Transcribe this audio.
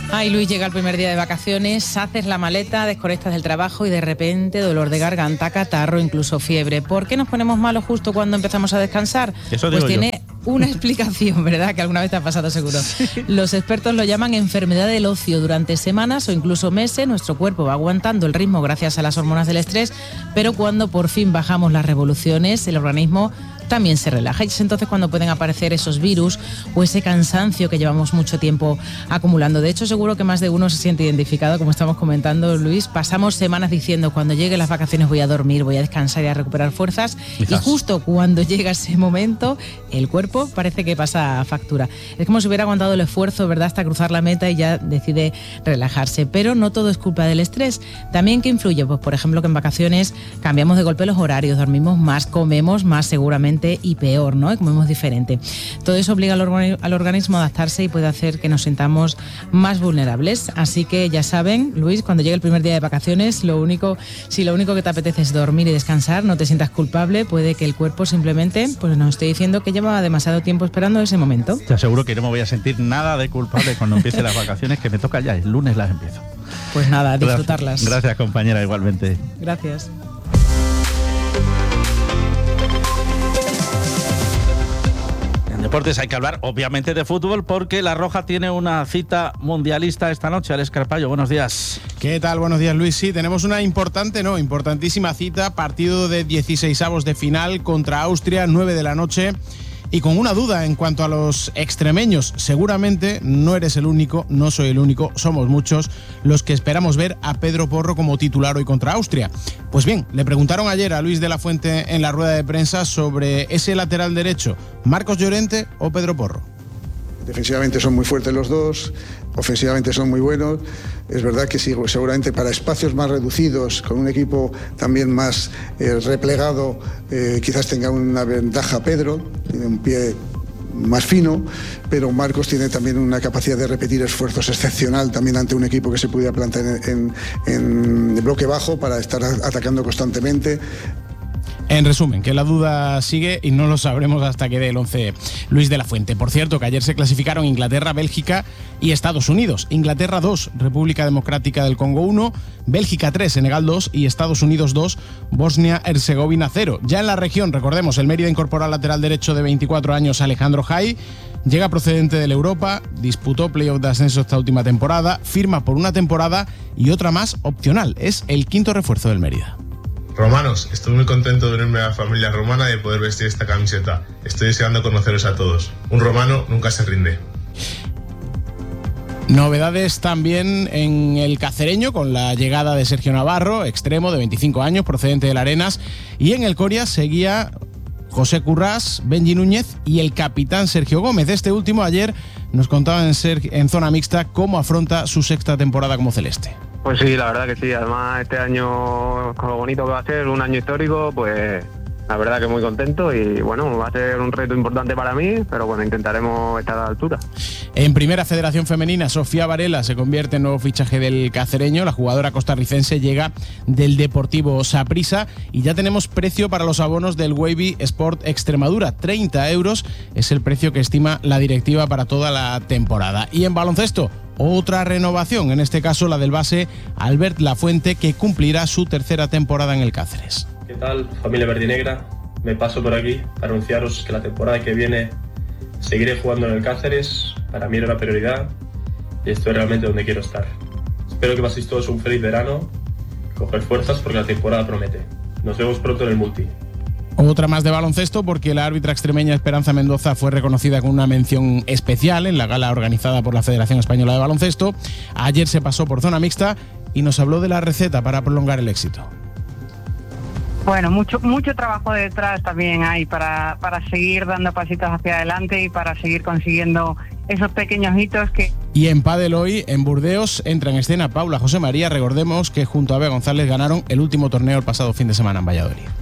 Ay, Luis, llega el primer día de vacaciones, haces la maleta, desconectas del trabajo y de repente dolor de garganta, catarro, incluso fiebre. ¿Por qué nos ponemos malos justo cuando empezamos a descansar? Eso pues digo tiene una explicación, ¿verdad? Que alguna vez te ha pasado seguro. Los expertos lo llaman enfermedad del ocio. Durante semanas o incluso meses nuestro cuerpo va aguantando el ritmo gracias a las hormonas del estrés, pero cuando por fin bajamos las revoluciones, el organismo también se relaja, y es entonces cuando pueden aparecer esos virus o ese cansancio que llevamos mucho tiempo acumulando. De hecho, seguro que más de uno se siente identificado, como estamos comentando, Luis. Pasamos semanas diciendo, cuando lleguen las vacaciones voy a dormir, voy a descansar y a recuperar fuerzas, y justo cuando llega ese momento, el cuerpo parece que pasa factura. Es como si hubiera aguantado el esfuerzo, ¿verdad?, hasta cruzar la meta y ya decide relajarse. Pero no todo es culpa del estrés. También, ¿qué influye? Pues, por ejemplo, que en vacaciones cambiamos de golpe los horarios, dormimos más, comemos más seguramente y peor, ¿no? Comemos diferente. Todo eso obliga al organismo a adaptarse y puede hacer que nos sintamos más vulnerables. Así que ya saben, Luis, cuando llegue el primer día de vacaciones, si lo único que te apetece es dormir y descansar, no te sientas culpable. Puede que el cuerpo simplemente pues nos esté diciendo que lleva demasiado tiempo esperando ese momento. Te aseguro que no me voy a sentir nada de culpable cuando empiece las vacaciones, que me toca ya, el lunes las empiezo. Pues nada, a disfrutarlas. Gracias, compañera, igualmente. Gracias. Deportes hay que hablar obviamente de fútbol, porque La Roja tiene una cita mundialista esta noche. Alex Carpallo, buenos días. ¿Qué tal? Buenos días, Luis. Sí, tenemos una importantísima cita, partido de 16avos de final contra Austria, 9 de la noche. Y con una duda en cuanto a los extremeños. Seguramente no eres el único, no soy el único, somos muchos los que esperamos ver a Pedro Porro como titular hoy contra Austria. Pues bien, le preguntaron ayer a Luis de la Fuente en la rueda de prensa sobre ese lateral derecho, Marcos Llorente o Pedro Porro. Defensivamente son muy fuertes los dos, ofensivamente son muy buenos. Es verdad que sí, seguramente para espacios más reducidos, con un equipo también más replegado, quizás tenga una ventaja Pedro, tiene un pie más fino, pero Marcos tiene también una capacidad de repetir esfuerzos excepcional también ante un equipo que se pudiera plantar en bloque bajo para estar atacando constantemente. En resumen, que la duda sigue y no lo sabremos hasta que dé el 11 Luis de la Fuente. Por cierto, que ayer se clasificaron Inglaterra, Bélgica y Estados Unidos. Inglaterra 2, República Democrática del Congo 1, Bélgica 3, Senegal 2 y Estados Unidos 2, Bosnia-Herzegovina 0. Ya en la región, recordemos, el Mérida incorporó al lateral derecho de 24 años Alejandro Jai. Llega procedente del Europa, disputó playoff de ascenso esta última temporada, firma por una temporada y otra más opcional. Es el quinto refuerzo del Mérida. Romanos, estoy muy contento de unirme a la familia romana y de poder vestir esta camiseta. Estoy deseando conoceros a todos. Un romano nunca se rinde. Novedades también en el cacereño con la llegada de Sergio Navarro, extremo de 25 años, procedente del Arenas, y en el Coria seguía José Currás, Benji Núñez y el capitán Sergio Gómez. Este último ayer nos contaba en Zona Mixta cómo afronta su sexta temporada como celeste. Pues sí, la verdad que sí. Además, este año, con lo bonito que va a ser, un año histórico, pues la verdad que muy contento y bueno, va a ser un reto importante para mí, pero bueno, intentaremos estar a la altura. En Primera Federación Femenina, Sofía Varela se convierte en nuevo fichaje del cacereño. La jugadora costarricense llega del Deportivo Saprissa y ya tenemos precio para los abonos del Wavy Sport Extremadura. 30 euros es el precio que estima la directiva para toda la temporada. Y en baloncesto, otra renovación, en este caso la del base Albert Lafuente, que cumplirá su tercera temporada en el Cáceres. ¿Qué tal, familia verdinegra? Me paso por aquí para anunciaros que la temporada que viene seguiré jugando en el Cáceres. Para mí era una prioridad y estoy realmente donde quiero estar. Espero que paséis todos un feliz verano, coger fuerzas porque la temporada promete. Nos vemos pronto en el Multi. Otra más de baloncesto, porque la árbitra extremeña Esperanza Mendoza fue reconocida con una mención especial en la gala organizada por la Federación Española de Baloncesto. Ayer se pasó por Zona Mixta y nos habló de la receta para prolongar el éxito. Bueno, mucho trabajo detrás también hay para seguir dando pasitos hacia adelante y para seguir consiguiendo esos pequeños hitos que... Y en pádel hoy, en Burdeos, entra en escena Paula José María. Recordemos que junto a Bea González ganaron el último torneo el pasado fin de semana en Valladolid.